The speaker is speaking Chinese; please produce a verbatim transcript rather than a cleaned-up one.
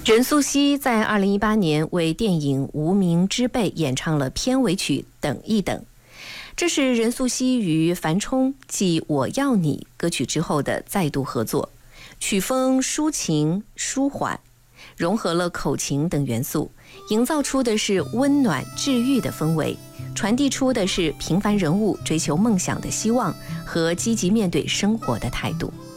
任素汐在二零一八年为电影《无名之辈》演唱了片尾曲《等一等》，这是任素汐与樊冲继《我要你》歌曲之后的再度合作，曲风抒情舒缓，融合了口琴等元素，营造出的是温暖治愈的氛围，传递出的是平凡人物追求梦想的希望和积极面对生活的态度。